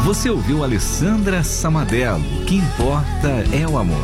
Você ouviu Alessandra Samadello. O que importa é o amor.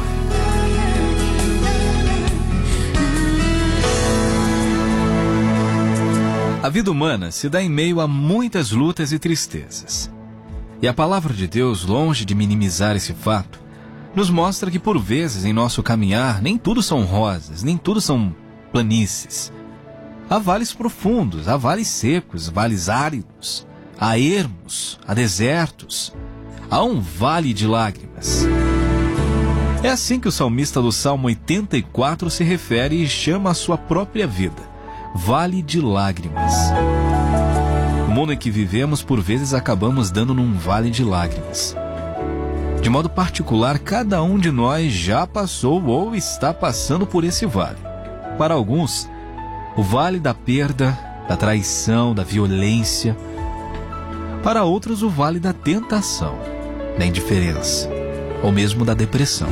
A vida humana se dá em meio a muitas lutas e tristezas. E a palavra de Deus, longe de minimizar esse fato, nos mostra que por vezes em nosso caminhar nem tudo são rosas, nem tudo são planícies. Há vales profundos, há vales secos, vales áridos, há ermos, há desertos, há um vale de lágrimas. É assim que o salmista do Salmo 84 se refere e chama a sua própria vida, vale de lágrimas. O mundo em que vivemos, por vezes, acabamos dando num vale de lágrimas. De modo particular, cada um de nós já passou ou está passando por esse vale. Para alguns, o vale da perda, da traição, da violência. Para outros, o vale da tentação, da indiferença, ou mesmo da depressão.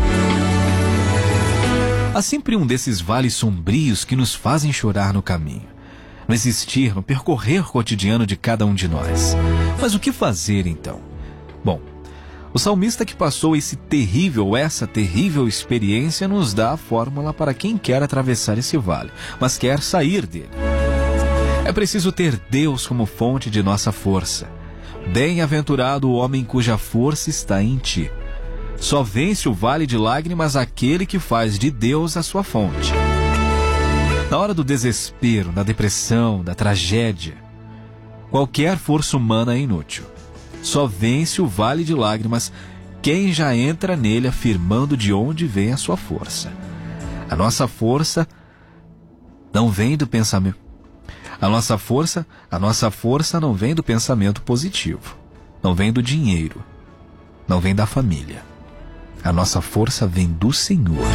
Há sempre um desses vales sombrios que nos fazem chorar no caminho, no existir, no percorrer cotidiano de cada um de nós. Mas o que fazer então? Bom, o salmista que passou essa terrível experiência nos dá a fórmula para quem quer atravessar esse vale, mas quer sair dele. É preciso ter Deus como fonte de nossa força. Bem-aventurado o homem cuja força está em ti. Só vence o vale de lágrimas aquele que faz de Deus a sua fonte. Na hora do desespero, da depressão, da tragédia, qualquer força humana é inútil. Só vence o vale de lágrimas quem já entra nele afirmando de onde vem a sua força. A nossa força não vem do pensamento. A nossa força não vem do pensamento positivo. Não vem do dinheiro. Não vem da família. A nossa força vem do Senhor.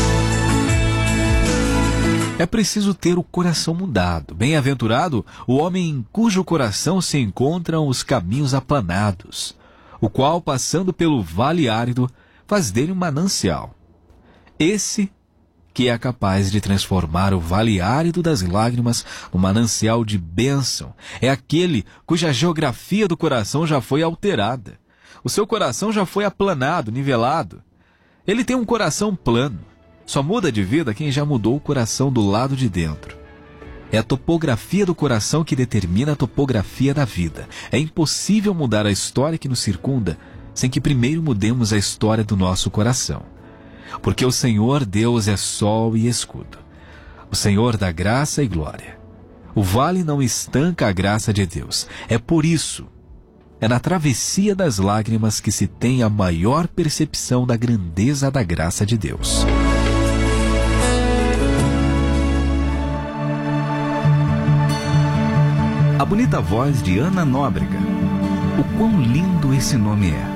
É preciso ter o coração mudado. Bem-aventurado o homem em cujo coração se encontram os caminhos aplanados, o qual, passando pelo vale árido, faz dele um manancial. Esse que é capaz de transformar o vale árido das lágrimas num manancial de bênção, é aquele cuja geografia do coração já foi alterada. O seu coração já foi aplanado, nivelado. Ele tem um coração plano. Só muda de vida quem já mudou o coração do lado de dentro. É a topografia do coração que determina a topografia da vida. É impossível mudar a história que nos circunda sem que primeiro mudemos a história do nosso coração. Porque o Senhor Deus é sol e escudo. O Senhor dá graça e glória. O vale não estanca a graça de Deus. É por isso. É na travessia das lágrimas que se tem a maior percepção da grandeza da graça de Deus. A bonita voz de Ana Nóbrega. O quão lindo esse nome é!